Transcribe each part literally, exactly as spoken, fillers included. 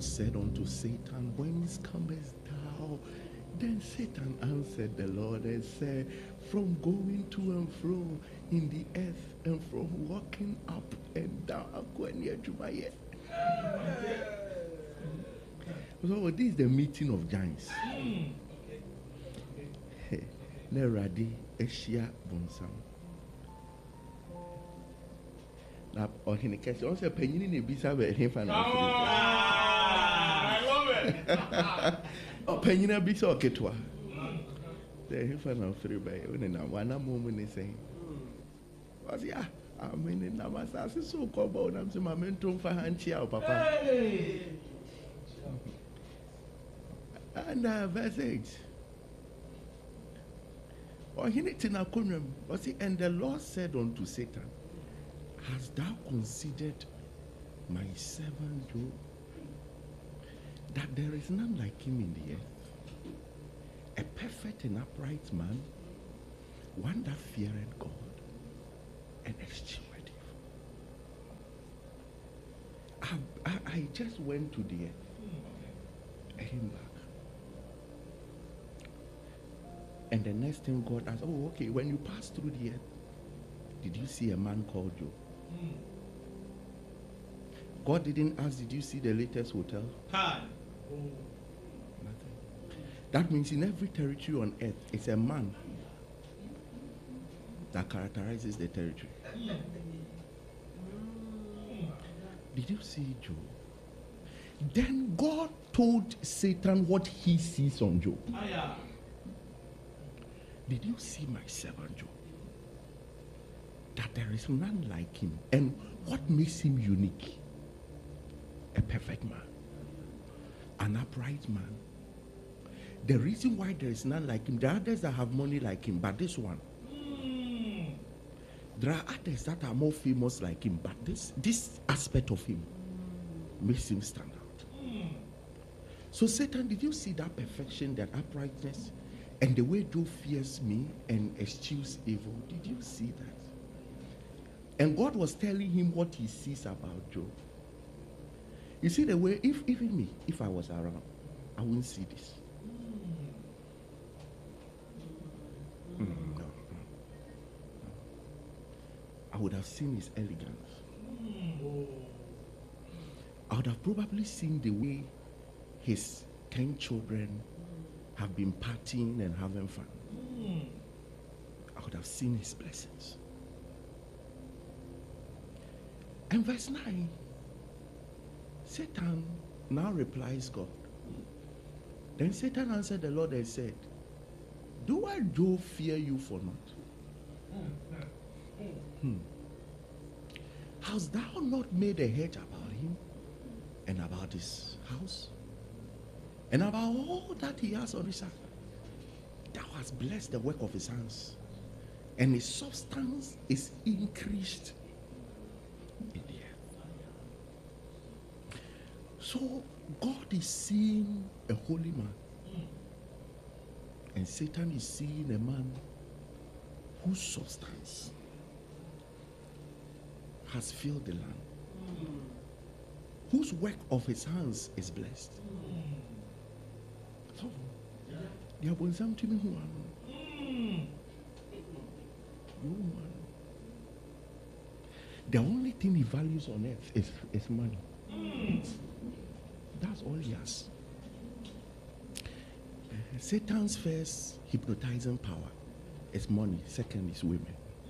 God said unto Satan, whence comest thou? Then Satan answered the Lord and said, from going to and fro in the earth, and from walking up and down. So this is the meeting of giants. Neradi Eshia Bonsam. Now, or in the case, also penny in a bisa with him for now. I love it. Oh, penny in a bisa or ketwa. The him for now three by one moment is saying, was ya? I mean, in Namasas so called about them to my mentor for Hanchia, Papa. And uh, verse eight. Or he need to now come. And the Lord said unto Satan, hast thou considered my servant Job, that there is none like him in the earth, a perfect and upright man, one that feareth God and escheweth evil. I, I, I just went to the earth, I came back. And the next thing God asked, oh, okay, when you passed through the earth, did you see a man called Job? Mm. God didn't ask, did you see the latest hotel? Hi. Oh. Nothing. That means in every territory on earth, it's a man that characterizes the territory. Mm. Did you see Job? Then God told Satan what he sees on Job. Ah, yeah. Did you see my servant Job? That there is none like him. And what makes him unique? A perfect man. An upright man. The reason why there is none like him, there are others that have money like him, but this one. Mm. There are others that are more famous like him, but this, this aspect of him makes him stand out. Mm. So Satan, did you see that perfection, that uprightness? And the way Job fears me and eschews evil, did you see that? And God was telling him what he sees about Job. You see the way, if even me, if I was around, I wouldn't see this. Mm, no, no, no. I would have seen his elegance. I would have probably seen the way his ten children have been partying and having fun. Mm. I would have seen his blessings. And verse nine, Satan now replies God. Then Satan answered the Lord and said, do I, Job, fear you for naught? Hmm. Hast thou not made a hedge about him and about his house? And about all that he has on his side, thou hast blessed the work of his hands, and his substance is increased in the earth. So God is seeing a holy man, and Satan is seeing a man whose substance has filled the land, whose work of his hands is blessed. So, there was something to me who are the only thing he values on earth is, is money. That's all he has. Uh, Satan's first hypnotizing power is money. Second is women.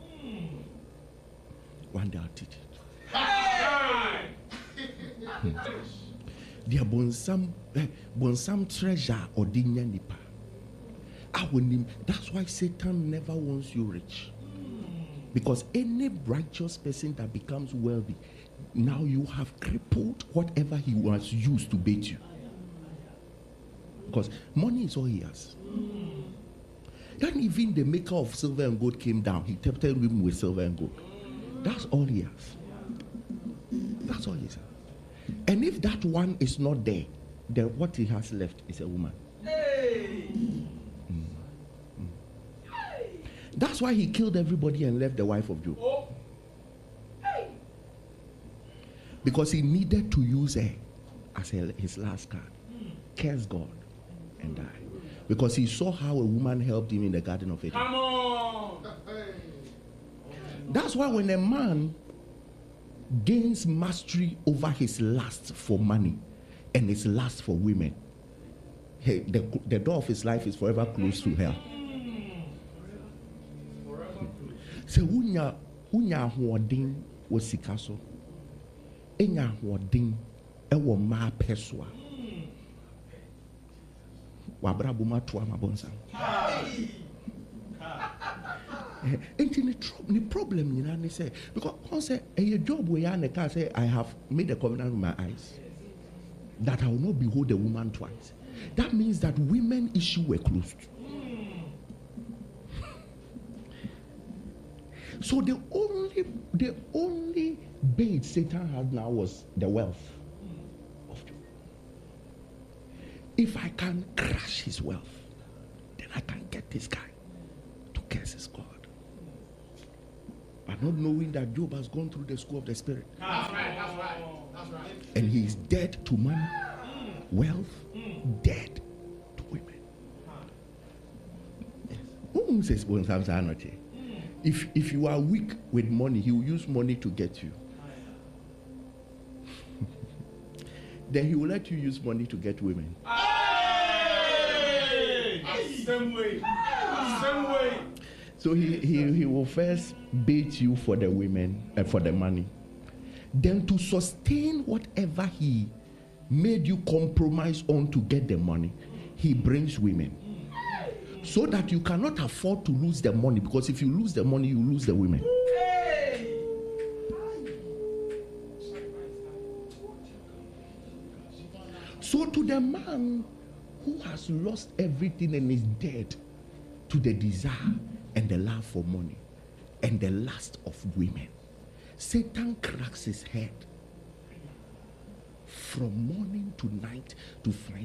One day I'll teach it. Hmm. There bonsam bonsam treasure or dinya nipa. That's why Satan never wants you rich. Because any righteous person that becomes wealthy, now you have crippled whatever he was used to bait you. Because money is all he has. Then even the maker of silver and gold came down. He tempted him with silver and gold. That's all he has. That's all he has. And if that one is not there, then what he has left is a woman. Hey. Mm. Mm. Hey. That's why he killed everybody and left the wife of Job. Oh. Hey. Because he needed to use her as a, his last card. Curse God and die. Because he saw how a woman helped him in the Garden of Eden. Come on. That's why when a man gains mastery over his lust for money and his lust for women, hey, the, the door of his life is forever closed to hell. So unya unya hoɔden wɔ sika so, enya hoɔden ɛwɔ mmaa pɛ so a, wabra boma to ama bonsa. Enti the problem nyina ne say, because on say a job where I can say I have made a covenant with my eyes that I will not behold a woman twice. That means that women issue were closed. So the only the only bait Satan had now was the wealth of Job. If I can crush his wealth, then I can get this guy to curse his God. But not knowing that Job has gone through the school of the Spirit. That's right, that's right, that's right. And he is dead to money, wealth, dead to women. Yes. Who says, well, sometimes If if you are weak with money, he will use money to get you. Then he will let you use money to get women. Hey! Same way. Same way. So he, he, he will first bait you for the women and uh, for the money. Then to sustain whatever he made you compromise on to get the money, he brings women. So that you cannot afford to lose the money, because if you lose the money, you lose the women. So to the man who has lost everything and is dead to the desire and the love for money and the lust of women, Satan cracks his head from morning to night to find